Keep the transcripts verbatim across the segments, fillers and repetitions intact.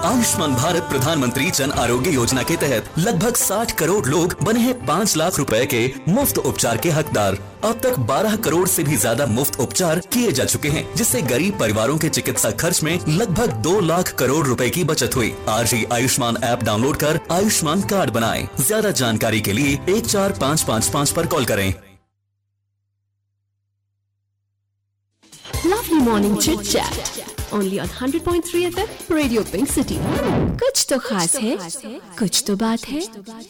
आयुष्मान भारत प्रधानमंत्री जन आरोग्य योजना के तहत लगभग साठ करोड़ लोग बने हैं पाँच लाख रुपए के मुफ्त उपचार के हकदार। अब तक बारह करोड़ से भी ज्यादा मुफ्त उपचार किए जा चुके हैं, जिससे गरीब परिवारों के चिकित्सा खर्च में लगभग दो लाख करोड़ रुपए की बचत हुई। आज ही आयुष्मान ऐप डाउनलोड कर आयुष्मान कार्ड बनाएं। ज्यादा जानकारी के लिए एक चार पाँच पाँच पाँच पर कॉल करें। Lovely morning chit chat only on one hundred point three F M Radio Pink City. कुछ तो खास है, कुछ तो बात है।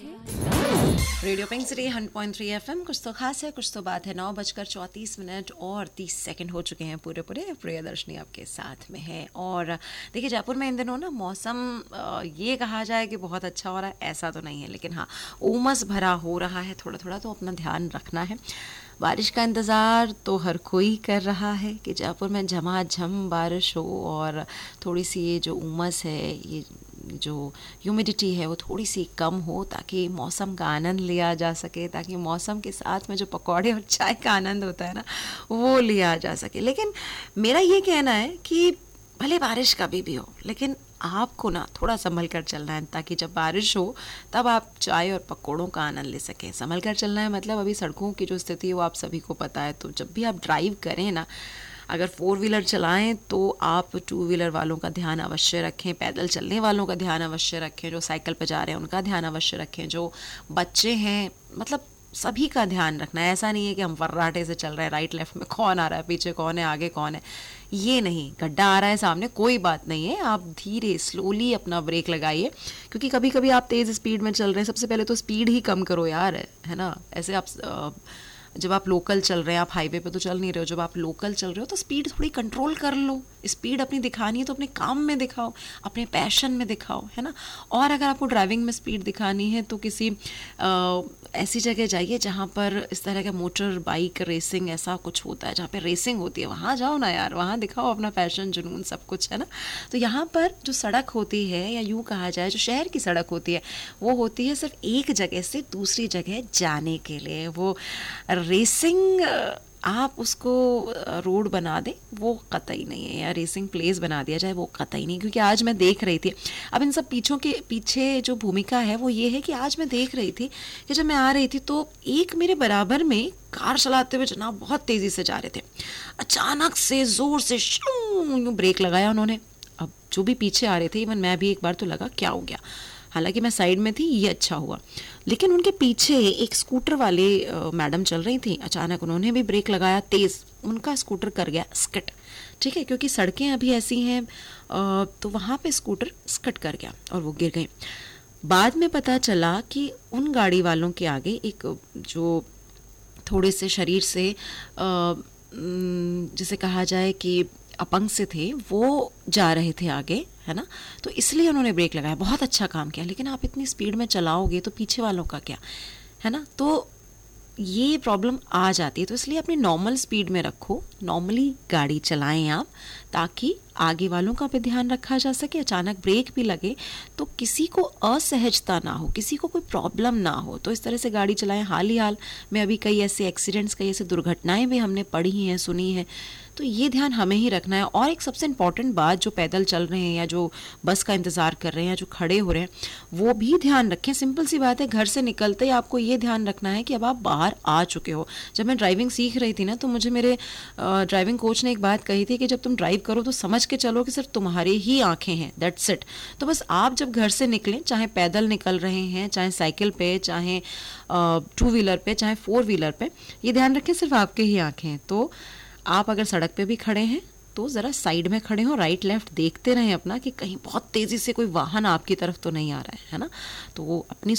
Radio pink city one point three F M, कुछ तो खास है कुछ तो बात है। नौ बजकर चौंतीस मिनट और तीस सेकंड हो चुके हैं पूरे पूरे। प्रियदर्शनी आपके साथ में है। और देखिए, जयपुर में इन दिनों ना मौसम ये कहा जाए कि बहुत अच्छा हो रहा है, ऐसा तो नहीं है, लेकिन हाँ उमस भरा हो रहा है थोड़ा थोड़ा, तो अपना ध्यान रखना है। बारिश का इंतज़ार तो हर कोई कर रहा है कि जयपुर में झमाझम बारिश हो और थोड़ी सी ये जो उमस है, ये जो ह्यूमिडिटी है वो थोड़ी सी कम हो, ताकि मौसम का आनंद लिया जा सके, ताकि मौसम के साथ में जो पकौड़े और चाय का आनंद होता है ना वो लिया जा सके। लेकिन मेरा ये कहना है कि भले बारिश कभी भी हो, लेकिन आपको ना थोड़ा संभल कर चलना है, ताकि जब बारिश हो तब आप चाय और पकौड़ों का आनंद ले सकें। संभल कर चलना है मतलब अभी सड़कों की जो स्थिति है वो आप सभी को पता है, तो जब भी आप ड्राइव करें ना, अगर फोर व्हीलर चलाएं तो आप टू व्हीलर वालों का ध्यान अवश्य रखें, पैदल चलने वालों का ध्यान अवश्य रखें, जो साइकिल पर जा रहे हैं उनका ध्यान अवश्य रखें, जो बच्चे हैं, मतलब सभी का ध्यान रखना है। ऐसा नहीं है कि हम फर्राटे से चल रहे हैं, राइट लेफ्ट में कौन आ रहा है, पीछे कौन है, आगे कौन है, ये नहीं। गड्ढा आ रहा है सामने, कोई बात नहीं है, आप धीरे स्लोली अपना ब्रेक लगाइए, क्योंकि कभी कभी आप तेज़ स्पीड में चल रहे हैं। सबसे पहले तो स्पीड ही कम करो यार, है ना। ऐसे आप आ, जब आप लोकल चल रहे हैं, आप हाईवे पे तो चल नहीं रहे हो, जब आप लोकल चल रहे हो तो स्पीड थोड़ी कंट्रोल कर लो। स्पीड अपनी दिखानी है तो अपने काम में दिखाओ, अपने पैशन में दिखाओ, है ना। और अगर आपको ड्राइविंग में स्पीड दिखानी है तो किसी आ, ऐसी जगह जाइए जहाँ पर इस तरह का मोटर बाइक रेसिंग ऐसा कुछ होता है, जहाँ पे रेसिंग होती है, वहाँ जाओ ना यार, वहाँ दिखाओ अपना पैशन, जुनून, सब कुछ, है ना। तो यहाँ पर जो सड़क होती है, या यूँ कहा जाए जो शहर की सड़क होती है, वो होती है सिर्फ एक जगह से दूसरी जगह जाने के लिए। वो रेसिंग आप उसको रोड बना दें वो कतई नहीं है, या रेसिंग प्लेस बना दिया जाए वो कतई नहीं। क्योंकि आज मैं देख रही थी, अब इन सब पीछों के पीछे जो भूमिका है वो ये है कि आज मैं देख रही थी कि जब मैं आ रही थी तो एक मेरे बराबर में कार चलाते हुए जनाब बहुत तेज़ी से जा रहे थे। अचानक से ज़ोर से यूँ ब्रेक लगाया उन्होंने। अब जो भी पीछे आ रहे थे, इवन मैं भी एक बार तो लगा क्या हो गया, हालांकि मैं साइड में थी, ये अच्छा हुआ। लेकिन उनके पीछे एक स्कूटर वाले मैडम चल रही थी, अचानक उन्होंने भी ब्रेक लगाया तेज़, उनका स्कूटर कर गया स्किट, ठीक है, क्योंकि सड़कें अभी ऐसी हैं, तो वहाँ पे स्कूटर स्किट कर गया और वो गिर गए। बाद में पता चला कि उन गाड़ी वालों के आगे एक जो थोड़े से शरीर से जिसे कहा जाए कि अपंग से थे, वो जा रहे थे आगे, है ना, तो इसलिए उन्होंने ब्रेक लगाया। बहुत अच्छा काम किया। लेकिन आप इतनी स्पीड में चलाओगे तो पीछे वालों का क्या, है ना, तो ये प्रॉब्लम आ जाती है। तो इसलिए अपनी नॉर्मल स्पीड में रखो, नॉर्मली गाड़ी चलाएं आप, ताकि आगे वालों का भी ध्यान रखा जा सके। अचानक ब्रेक भी लगे तो किसी को असहजता ना हो, किसी को कोई प्रॉब्लम ना हो, तो इस तरह से गाड़ी चलाएं। हाल ही हाल में अभी कई ऐसे एक्सीडेंट्स, कई ऐसे दुर्घटनाएं भी हमने पढ़ी हैं, सुनी हैं, तो ये ध्यान हमें ही रखना है। और एक सबसे इम्पॉर्टेंट बात, जो पैदल चल रहे हैं या जो बस का इंतज़ार कर रहे हैं या जो खड़े हो रहे हैं, वो भी ध्यान रखें। सिंपल सी बात है, घर से निकलते ही आपको ये ध्यान रखना है कि अब आप बाहर आ चुके हो। जब मैं ड्राइविंग सीख रही थी ना, तो मुझे मेरे ड्राइविंग कोच ने एक बात कही थी कि जब तुम ड्राइव करो तो समझ के चलो कि सिर्फ तुम्हारी ही आंखें हैं, दैट्स इट। तो बस आप जब घर से निकलें, चाहे पैदल निकल रहे हैं, चाहे साइकिल पे, चाहे टू व्हीलर पे, चाहे फोर व्हीलर पे, ये ध्यान रखें सिर्फ आपके ही आंखें हैं। तो आप अगर सड़क पे भी खड़े हैं तो ज़रा साइड में खड़े हो, राइट लेफ्ट देखते रहें अपना, कि कहीं बहुत तेज़ी से कोई वाहन आपकी तरफ तो नहीं आ रहा है, है ना। तो अपनी